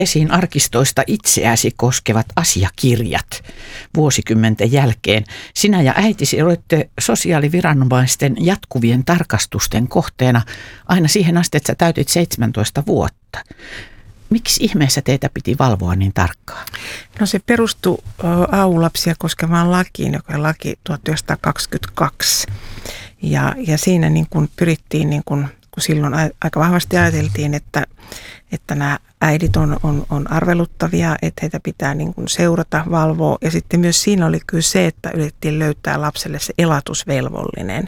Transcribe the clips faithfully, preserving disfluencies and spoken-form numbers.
esiin arkistoista itseäsi koskevat asiakirjat vuosikymmenten jälkeen. Sinä ja äitisi olette sosiaaliviranomaisten jatkuvien tarkastusten kohteena aina siihen asti, että sä täytit seitsemäntoista vuotta. Miksi ihmeessä teitä piti valvoa niin tarkkaan? No se perustui A U-lapsia koskevaan lakiin, joka on laki tuhatyhdeksänsataakaksikymmentäkaksi. Ja, ja siinä niin kuin pyrittiin, niin kuin, kun silloin aika vahvasti ajateltiin, että, että nämä äidit on, on, on arveluttavia, että heitä pitää niin kuin seurata, valvoa. Ja sitten myös siinä oli kyllä se, että yritettiin löytää lapselle se elatusvelvollinen.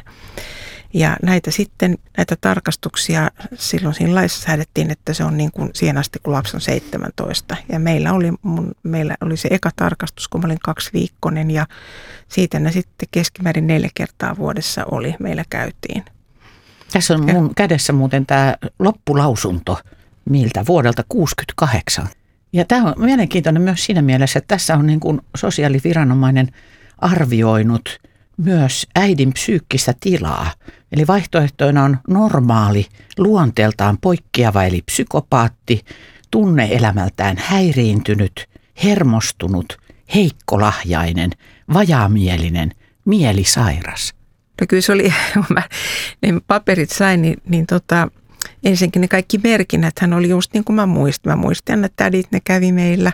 Ja näitä sitten, näitä tarkastuksia silloin siinä laissa säädettiin, että se on niin kuin siihen asti, kun lapsi on seitsemäntoista. Ja meillä oli, mun, meillä oli se eka tarkastus, kun mä olin kaksiviikkoinen ja siitä ne sitten keskimäärin neljä kertaa vuodessa oli, meillä käytiin. Tässä on mun ja. kädessä muuten tämä loppulausunto miltä vuodelta kuusikymmentäkahdeksan. Ja tämä on mielenkiintoinen myös siinä mielessä, että tässä on niin kuin sosiaaliviranomainen arvioinut myös äidin psyykkistä tilaa. Eli vaihtoehtoina on normaali, luonteeltaan poikkeava eli psykopaatti, tunneelämältään häiriintynyt, hermostunut, heikkolahjainen, vajaamielinen, mielisairas. No kyllä se oli, kun mä ne paperit sain, niin, niin tota, ensinnäkin ne kaikki merkinnät, hän oli just niin kuin mä muistin. Mä muistin, että tädit ne kävi meillä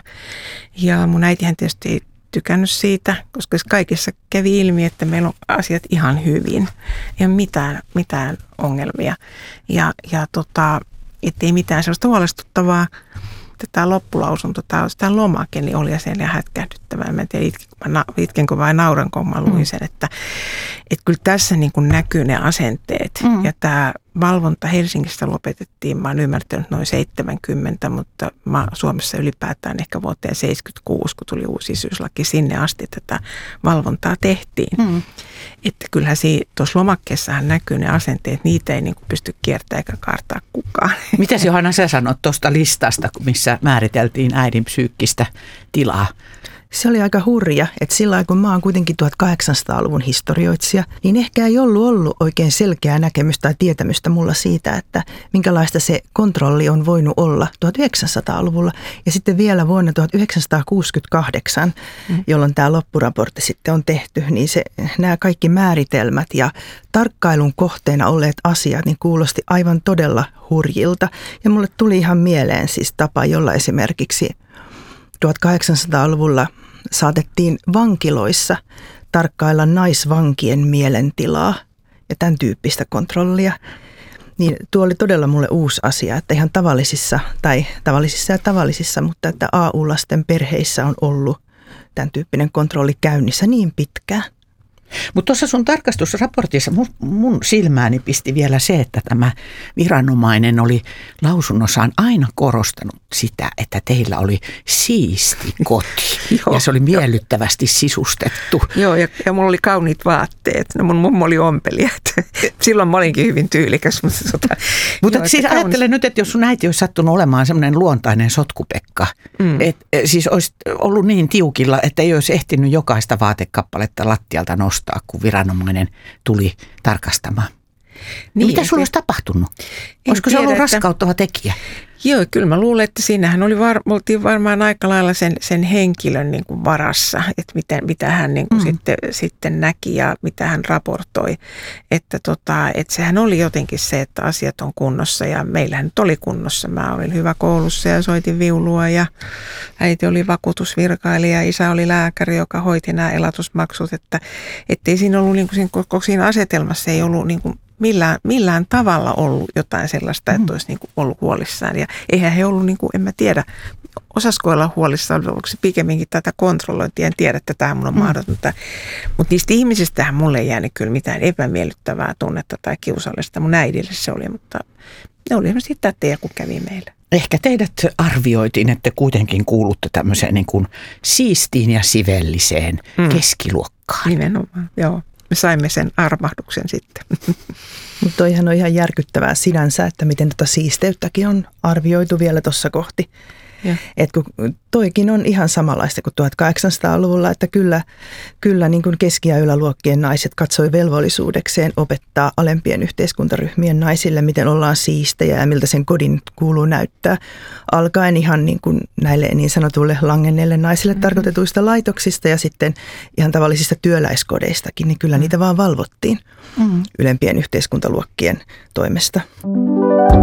ja mun äitihän tietysti tykännyt siitä, koska kaikessa kävi ilmi, että meillä on asiat ihan hyvin. Ei ole mitään, mitään ongelmia. Ja, ja tota, ettei mitään sellaista huolestuttavaa. Tämä loppulausunto, tämä, tämä lomake, niin oli sen ja hätkähdyttävää. Mä en tiedä, itkenkö vai nauranko, mä luin sen, että, että kyllä tässä niin kuin näkyy ne asenteet. Mm. Ja tämä valvonta Helsingistä lopetettiin, mä oon ymmärtänyt noin seitsemänkymmentä, mutta mä Suomessa ylipäätään ehkä vuoteen seitsemänkymmentäkuusi, kun tuli uusi isyyslaki, sinne asti tätä valvontaa tehtiin. Mm. Että kyllähän tuossa lomakkeessahan näkyy ne asenteet, niitä ei niin kuin pysty kiertämään eikä kaartaa kukaan. Mitäs Johanna sä sanot tuosta listasta, missä määriteltiin äidin psyykkistä tilaa? Se oli aika hurja, että sillä kun mä oon kuitenkin tuhatkahdeksansataaluvun historioitsija, niin ehkä ei ollut ollut oikein selkeää näkemystä tai tietämystä mulla siitä, että minkälaista se kontrolli on voinut olla tuhatyhdeksänsataaluvulla. Ja sitten vielä vuonna tuhatyhdeksänsataakuusikymmentäkahdeksan, mm. jolloin tämä loppuraportti sitten on tehty, niin se, nämä kaikki määritelmät ja tarkkailun kohteena olleet asiat niin kuulosti aivan todella hurjilta. Ja mulle tuli ihan mieleen siis tapa, jolla esimerkiksi tuhatkahdeksansataaluvulla saatettiin vankiloissa tarkkailla naisvankien mielentilaa ja tämän tyyppistä kontrollia. Niin tuo oli todella mulle uusi asia, että ihan tavallisissa tai tavallisissa ja tavallisissa, mutta että A U-lasten perheissä on ollut tämän tyyppinen kontrolli käynnissä niin pitkään. Mutta tuossa sun tarkastusraportissa mun, mun silmääni pisti vielä se, että tämä viranomainen oli lausunnossaan aina korostanut sitä, että teillä oli siisti koti ja se oli miellyttävästi sisustettu. Joo, ja, ja mulla oli kauniit vaatteet. No mun mummo oli ompelija. Silloin mä olinkin hyvin tyylikäs. Mutta, tota, mutta joo, siis ajattele nyt, että jos sun äiti olisi sattunut olemaan semmoinen luontainen sotkupekka, mm. että siis olisi ollut niin tiukilla, että ei olisi ehtinyt jokaista vaatekappaletta lattialta nostaa, kun viranomainen tuli tarkastamaan. Niin, mitä sulla olisi tapahtunut? Olisiko tiedä, se ollut raskauttava tekijä? Joo, kyllä mä luulen, että siinähän oli var, me oltiin varmaan aika lailla sen, sen henkilön niin kuin varassa, että mitä, mitä hän niin kuin mm. sitten, sitten näki ja mitä hän raportoi. Että, tota, että sehän oli jotenkin se, että asiat on kunnossa ja meillähän nyt oli kunnossa. Mä olin hyvä koulussa ja soitin viulua ja äiti oli vakuutusvirkailija ja isä oli lääkäri, joka hoiti nämä elatusmaksut. Että ei siinä ollut, niin kuin siinä, koko siinä asetelmassa ei ollut niin kuin Millään, millään tavalla ollut jotain sellaista, että olisi niin kuin ollut huolissaan. Ja eihän he ollut, niin kuin, en mä tiedä, osasko olla huolissaan, onko se pikemminkin tätä kontrollointia, en tiedä, että tämä mun on mahdotonta. Mutta niistä ihmisistähän mulle ei jäänyt kyllä mitään epämiellyttävää tunnetta tai kiusallista. Mun äidille se oli, mutta ne oli esimerkiksi tätejä, kun kävi meillä. Ehkä teidät arvioitiin, että kuitenkin kuulutte tämmöiseen niin kuin siistiin ja sivelliseen mm. keskiluokkaan. Nimenomaan, joo. Me saimme sen armahduksen sitten. Mutta toihan on ihan järkyttävää sinänsä, että miten tätä siisteyttäkin on arvioitu vielä tuossa kohti. Että kun toikin on ihan samanlaista kuin tuhatkahdeksansataaluvulla, että kyllä, kyllä niin kuin keski- ja yläluokkien naiset katsoi velvollisuudekseen opettaa alempien yhteiskuntaryhmien naisille, miten ollaan siistejä ja miltä sen kodin kuuluu näyttää. Alkaen ihan niin kuin näille niin sanotuille langenneille naisille mm-hmm. tarkoitetuista laitoksista ja sitten ihan tavallisista työläiskodeistakin, niin kyllä mm-hmm. niitä vaan valvottiin mm-hmm. ylempien yhteiskuntaluokkien toimesta.